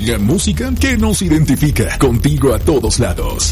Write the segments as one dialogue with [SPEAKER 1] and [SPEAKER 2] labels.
[SPEAKER 1] La música que nos identifica, contigo a todos lados.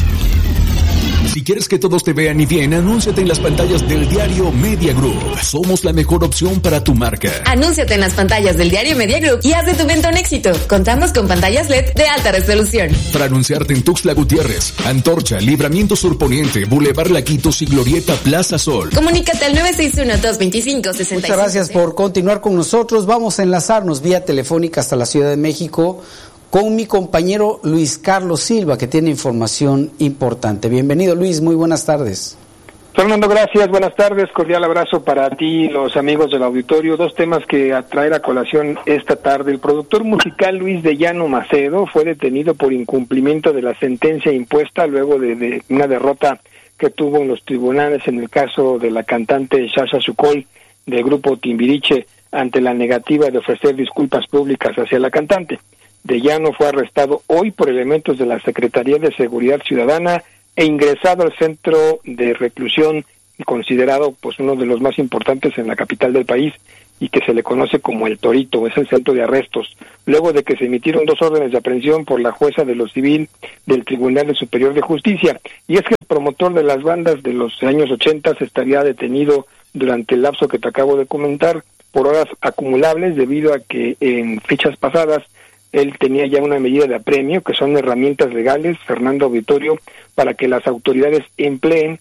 [SPEAKER 1] Si quieres que todos te vean y bien, anúnciate en las pantallas del diario Media Group. Somos la mejor opción para tu marca.
[SPEAKER 2] Anúnciate en las pantallas del diario Media Group y haz de tu venta un éxito. Contamos con pantallas LED de alta resolución.
[SPEAKER 1] Para anunciarte en Tuxtla Gutiérrez, Antorcha, Libramiento Surponiente, Boulevard Laquitos y Glorieta Plaza Sol.
[SPEAKER 2] Comunícate al 961-225-66.
[SPEAKER 3] Muchas gracias por continuar con nosotros. Vamos a enlazarnos vía telefónica hasta la Ciudad de México con mi compañero Luis Carlos Silva, que tiene información importante. Bienvenido, Luis, muy buenas tardes.
[SPEAKER 4] Fernando, gracias, buenas tardes, cordial abrazo para ti y los amigos del auditorio. Dos temas que a traer a colación esta tarde. El productor musical Luis de Llano Macedo fue detenido por incumplimiento de la sentencia impuesta luego de una derrota que tuvo en los tribunales en el caso de la cantante Sasha Sokol del grupo Timbiriche ante la negativa de ofrecer disculpas públicas hacia la cantante. De Llano fue arrestado hoy por elementos de la Secretaría de Seguridad Ciudadana e ingresado al centro de reclusión considerado pues uno de los más importantes en la capital del país y que se le conoce como el Torito, es el centro de arrestos, luego de que se emitieron 2 órdenes de aprehensión por la jueza de lo civil del Tribunal Superior de Justicia. Y es que el promotor de las bandas de los años 80 estaría detenido durante el lapso que te acabo de comentar por horas acumulables debido a que en fechas pasadas él tenía ya una medida de apremio, que son herramientas legales, Fernando Auditorio, para que las autoridades empleen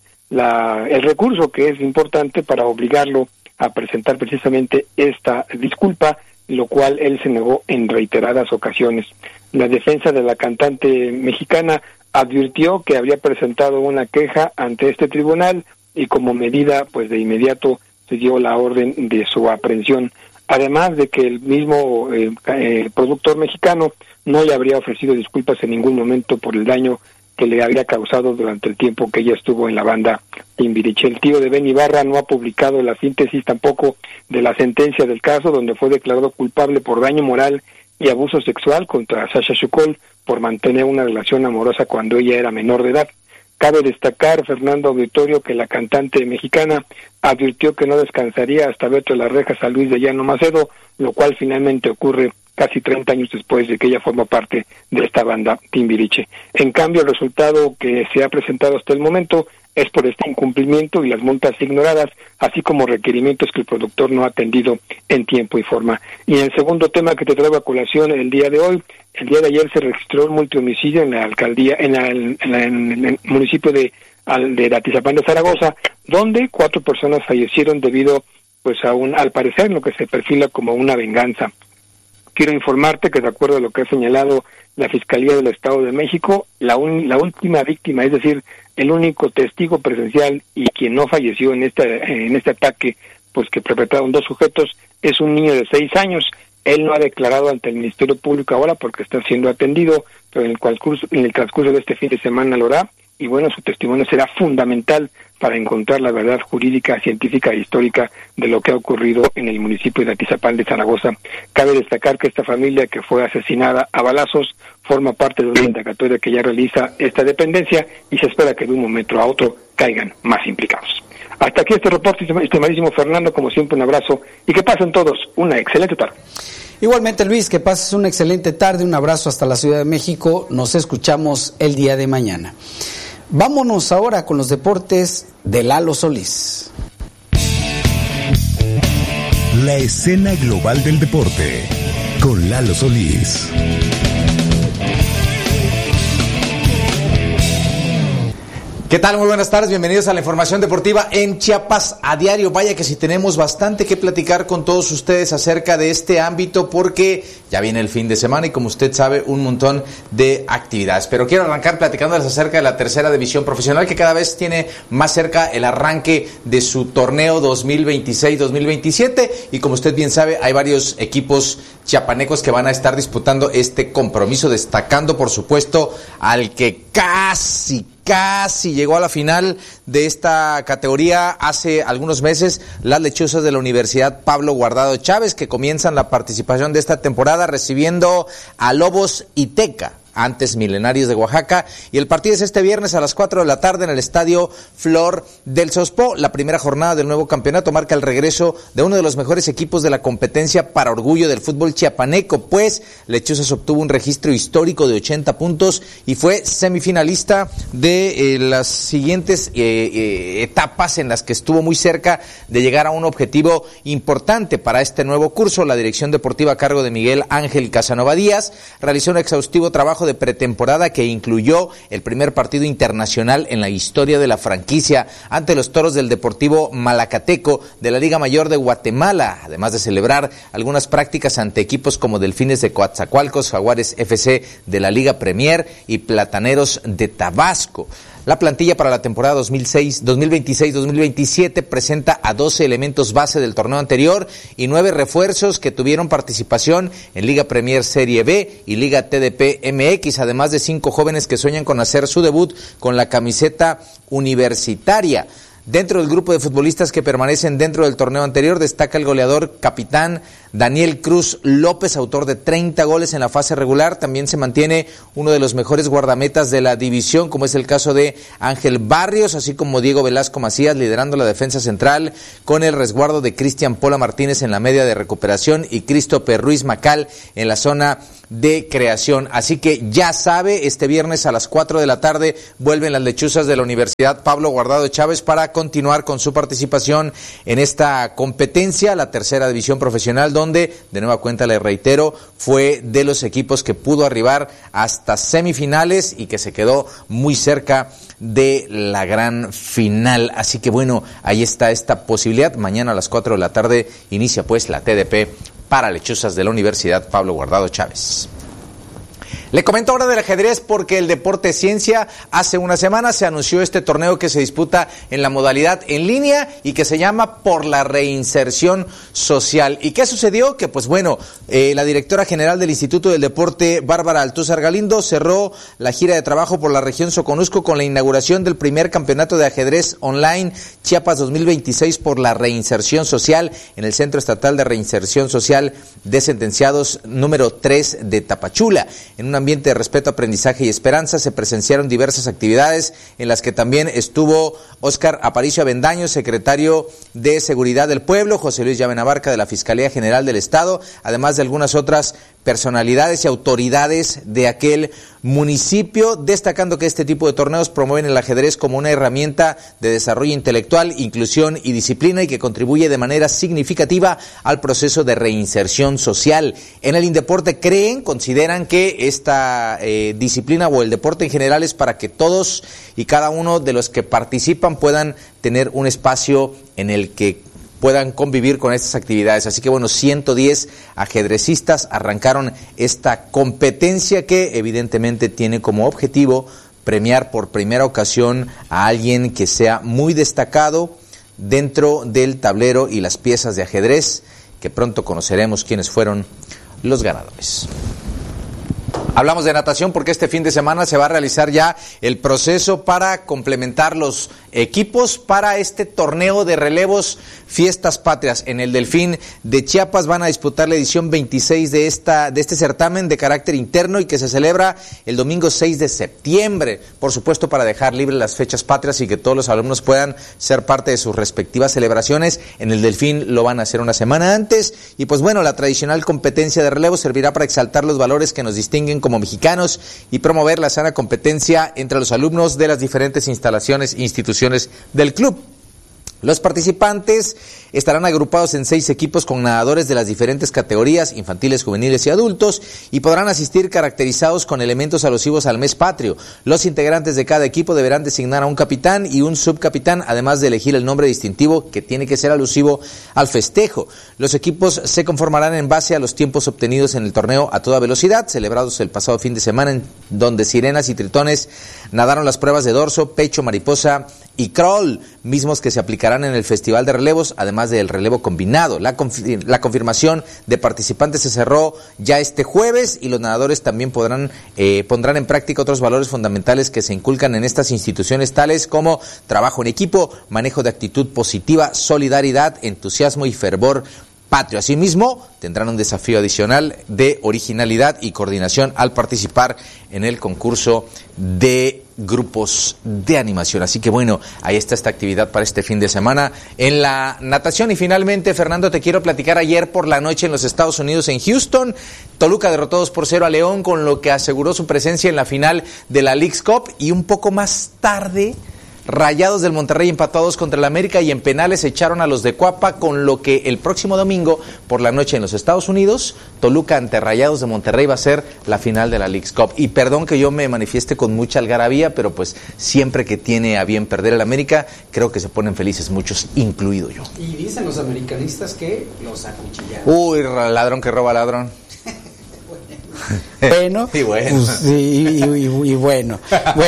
[SPEAKER 4] el recurso que es importante para obligarlo a presentar precisamente esta disculpa, lo cual él se negó en reiteradas ocasiones. La defensa de la cantante mexicana advirtió que habría presentado una queja ante este tribunal y como medida, pues de inmediato se dio la orden de su aprehensión. Además de que el mismo productor mexicano no le habría ofrecido disculpas en ningún momento por el daño que le había causado durante el tiempo que ella estuvo en la banda Timbiriche. El tío de Ben Ibarra no ha publicado la síntesis tampoco de la sentencia del caso, donde fue declarado culpable por daño moral y abuso sexual contra Sasha Sokol por mantener una relación amorosa cuando ella era menor de edad. Cabe destacar, Fernando Auditorio, que la cantante mexicana advirtió que no descansaría hasta ver tras las rejas a Luis de Llano Macedo, lo cual finalmente ocurre casi 30 años después de que ella forma parte de esta banda Timbiriche. En cambio, el resultado que se ha presentado hasta el momento es por este incumplimiento y las multas ignoradas, así como requerimientos que el productor no ha atendido en tiempo y forma. Y en el segundo tema que te traigo a colación el día de hoy, el día de ayer se registró un multihomicidio en la alcaldía, en el municipio de Atizapán de Zaragoza, donde 4 personas fallecieron debido pues al parecer lo que se perfila como una venganza. Quiero informarte que de acuerdo a lo que ha señalado la Fiscalía del Estado de México, la última víctima, es decir, el único testigo presencial y quien no falleció en este ataque, pues que perpetraron 2 sujetos, es un niño de 6 años. Él no ha declarado ante el Ministerio Público ahora porque está siendo atendido, pero en el transcurso de este fin de semana lo hará. Y bueno, su testimonio será fundamental para encontrar la verdad jurídica, científica e histórica de lo que ha ocurrido en el municipio de Atizapán de Zaragoza. Cabe destacar que esta familia que fue asesinada a balazos forma parte de una indagatoria que ya realiza esta dependencia y se espera que de un momento a otro caigan más implicados. Hasta aquí este reporte, estimadísimo Fernando, como siempre un abrazo y que pasen todos una excelente tarde.
[SPEAKER 3] Igualmente, Luis, que pases una excelente tarde, un abrazo hasta la Ciudad de México, nos escuchamos el día de mañana. Vámonos ahora con los deportes de Lalo Solís.
[SPEAKER 5] La escena global del deporte con Lalo Solís.
[SPEAKER 6] ¿Qué tal? Muy buenas tardes, bienvenidos a la información deportiva en Chiapas a diario. Vaya que sí tenemos bastante que platicar con todos ustedes acerca de este ámbito porque ya viene el fin de semana y como usted sabe, un montón de actividades. Pero quiero arrancar platicándoles acerca de la tercera división profesional que cada vez tiene más cerca el arranque de su torneo 2026-2027 y como usted bien sabe, hay varios equipos chiapanecos que van a estar disputando este compromiso, destacando por supuesto al que casi llegó a la final de esta categoría hace algunos meses, las Lechuzas de la Universidad Pablo Guardado Chávez, que comienzan la participación de esta temporada recibiendo a Lobos Iteca. antes Milenarios de Oaxaca, y el partido es este viernes a las 4 de la tarde en el Estadio Flor del Sospó. La primera jornada del nuevo campeonato marca el regreso de uno de los mejores equipos de la competencia para orgullo del fútbol chiapaneco, pues Lechuzas obtuvo un registro histórico de 80 puntos y fue semifinalista de las siguientes etapas en las que estuvo muy cerca de llegar a un objetivo importante para este nuevo curso. La dirección deportiva a cargo de Miguel Ángel Casanova Díaz realizó un exhaustivo trabajo de pretemporada que incluyó el primer partido internacional en la historia de la franquicia ante los Toros del Deportivo Malacateco de la Liga Mayor de Guatemala, además de celebrar algunas prácticas ante equipos como Delfines de Coatzacoalcos, Jaguares FC de la Liga Premier y Plataneros de Tabasco. La plantilla para la temporada 2026-2027 presenta a 12 elementos base del torneo anterior y 9 refuerzos que tuvieron participación en Liga Premier Serie B y Liga TDP MX, además de 5 jóvenes que sueñan con hacer su debut con la camiseta universitaria. Dentro del grupo de futbolistas que permanecen dentro del torneo anterior destaca el goleador capitán Daniel Cruz López, autor de 30 goles en la fase regular. También se mantiene uno de los mejores guardametas de la división, como es el caso de Ángel Barrios, así como Diego Velasco Macías liderando la defensa central, con el resguardo de Cristian Pola Martínez en la media de recuperación y Christopher Ruiz Macal en la zona de creación. Así que ya sabe, este viernes a las 4 de la tarde vuelven las Lechuzas de la Universidad Pablo Guardado Chávez para continuar con su participación en esta competencia, la tercera división profesional, donde, de nueva cuenta le reitero, fue de los equipos que pudo arribar hasta semifinales y que se quedó muy cerca de la gran final. Así que bueno, ahí está esta posibilidad. Mañana a las 4 de la tarde inicia pues la TDP para Lechuzas de la Universidad Pablo Guardado Chávez. Le comento ahora del ajedrez porque el deporte es ciencia. Hace una semana se anunció este torneo que se disputa en la modalidad en línea y que se llama Por la Reinserción Social. ¿Y qué sucedió? Que pues bueno, la directora general del Instituto del Deporte, Bárbara Altúzar Galindo, cerró la gira de trabajo por la región Soconusco con la inauguración del primer campeonato de ajedrez online Chiapas 2026 por la Reinserción Social en el Centro Estatal de Reinserción Social de Sentenciados número 3 de Tapachula. En un ambiente de respeto, aprendizaje y esperanza se presenciaron diversas actividades en las que también estuvo Óscar Aparicio Avendaño, secretario de Seguridad del Pueblo, José Luis Llavenabarca de la Fiscalía General del Estado, además de algunas otras personalidades y autoridades de aquel municipio, destacando que este tipo de torneos promueven el ajedrez como una herramienta de desarrollo intelectual, inclusión y disciplina y que contribuye de manera significativa al proceso de reinserción social. En el Indeporte consideran que esta disciplina o el deporte en general es para que todos y cada uno de los que participan puedan tener un espacio en el que puedan convivir con estas actividades. Así que bueno, 110 ajedrecistas arrancaron esta competencia que evidentemente tiene como objetivo premiar por primera ocasión a alguien que sea muy destacado dentro del tablero y las piezas de ajedrez, que pronto conoceremos quiénes fueron los ganadores. Hablamos de natación porque este fin de semana se va a realizar ya el proceso para complementar los equipos para este torneo de relevos Fiestas Patrias. En el Delfín de Chiapas van a disputar la edición 26 de este certamen de carácter interno y que se celebra el domingo 6 de septiembre. Por supuesto, para dejar libres las fechas patrias y que todos los alumnos puedan ser parte de sus respectivas celebraciones. En el Delfín lo van a hacer una semana antes y pues bueno, la tradicional competencia de relevos servirá para exaltar los valores que nos distinguen como mexicanos y promover la sana competencia entre los alumnos de las diferentes instalaciones e instituciones del club. Los participantes estarán agrupados en 6 equipos con nadadores de las diferentes categorías, infantiles, juveniles y adultos, y podrán asistir caracterizados con elementos alusivos al mes patrio. Los integrantes de cada equipo deberán designar a un capitán y un subcapitán, además de elegir el nombre distintivo que tiene que ser alusivo al festejo. Los equipos se conformarán en base a los tiempos obtenidos en el torneo a toda velocidad, celebrados el pasado fin de semana, en donde sirenas y tritones nadaron las pruebas de dorso, pecho, mariposa y crawl, mismos que se aplicarán en el Festival de Relevos, además del relevo combinado. La confirmación de participantes se cerró ya este jueves y los nadadores también pondrán en práctica otros valores fundamentales que se inculcan en estas instituciones, tales como trabajo en equipo, manejo de actitud positiva, solidaridad, entusiasmo y fervor patrio. Asimismo, tendrán un desafío adicional de originalidad y coordinación al participar en el concurso de grupos de animación. Así que bueno, ahí está esta actividad para este fin de semana en la natación. Y finalmente, Fernando, te quiero platicar ayer por la noche en los Estados Unidos, en Houston. Toluca derrotó 2-0 a León, con lo que aseguró su presencia en la final de la Leagues Cup. Y un poco más tarde, Rayados del Monterrey empató a 2 contra el América y en penales echaron a los de Cuapa, con lo que el próximo domingo por la noche en los Estados Unidos, Toluca ante Rayados de Monterrey va a ser la final de la Leagues Cup. Y perdón que yo me manifieste con mucha algarabía, pero pues siempre que tiene a bien perder el América, creo que se ponen felices muchos, incluido yo.
[SPEAKER 3] Y dicen los americanistas que los acuchillaron.
[SPEAKER 6] Uy, ladrón que roba ladrón.
[SPEAKER 3] Bueno,
[SPEAKER 6] y bueno,
[SPEAKER 3] pues, y bueno,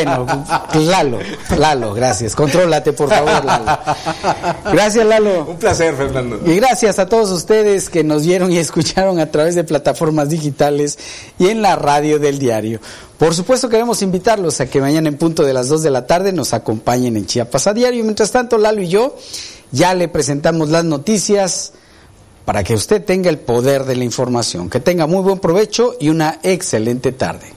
[SPEAKER 3] Lalo, gracias. Contrólate, por favor, Lalo. Gracias, Lalo.
[SPEAKER 6] Un placer, Fernando.
[SPEAKER 3] Y gracias a todos ustedes que nos vieron y escucharon a través de plataformas digitales y en la radio del diario. Por supuesto, queremos invitarlos a que mañana en punto de las 2 de la tarde nos acompañen en Chiapas a Diario. Mientras tanto, Lalo y yo ya le presentamos las noticias para que usted tenga el poder de la información. Que tenga muy buen provecho y una excelente tarde.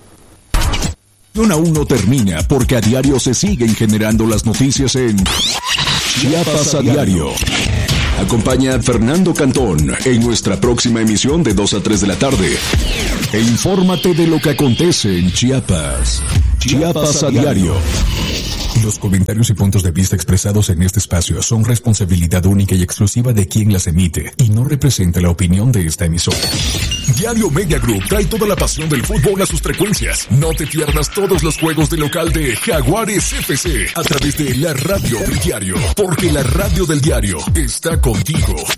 [SPEAKER 1] Aún no termina, porque a diario se siguen generando las noticias en Chiapas a Diario. Acompaña a Fernando Cantón en nuestra próxima emisión de 2 a 3 de la tarde. E infórmate de lo que acontece en Chiapas. Chiapas a Diario. Los comentarios y puntos de vista expresados en este espacio son responsabilidad única y exclusiva de quien las emite y no representa la opinión de esta emisora. Diario Media Group trae toda la pasión del fútbol a sus frecuencias. No te pierdas todos los juegos de local de Jaguares FC a través de la radio del diario, porque la radio del diario está contigo.